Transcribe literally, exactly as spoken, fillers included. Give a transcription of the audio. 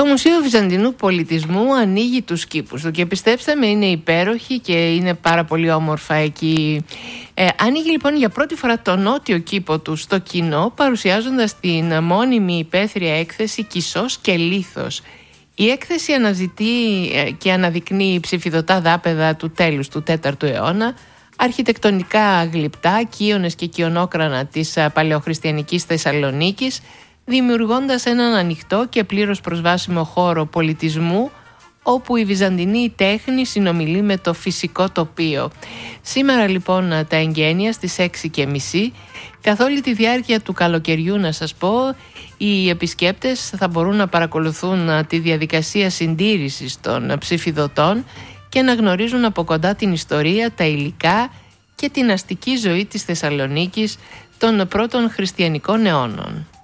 Μουσείο Βυζαντινού Πολιτισμού ανοίγει τους κήπους του και πιστέψτε με, είναι υπέροχη και είναι πάρα πολύ όμορφα εκεί. Ε, ανοίγει λοιπόν για πρώτη φορά το νότιο κήπο του στο κοινό, παρουσιάζοντας την μόνιμη υπαίθρια έκθεση Κισός και Λίθος. Η έκθεση αναζητεί και αναδεικνύει ψηφιδωτά δάπεδα του τέλους του τέταρτου αιώνα, αρχιτεκτονικά γλυπτά, κύονες και κυονόκρανα της παλαιοχριστιανικής Θεσσαλονίκης, δημιουργώντας έναν ανοιχτό και πλήρως προσβάσιμο χώρο πολιτισμού, όπου η βυζαντινή τέχνη συνομιλεί με το φυσικό τοπίο. Σήμερα λοιπόν τα εγγένεια στις έξι και μισή, καθ' όλη τη διάρκεια του καλοκαιριού να σας πω, οι επισκέπτες θα μπορούν να παρακολουθούν τη διαδικασία συντήρησης των ψηφιδωτών και να γνωρίζουν από κοντά την ιστορία, τα υλικά και την αστική ζωή της Θεσσαλονίκης των πρώτων χριστιανικών αιώνων.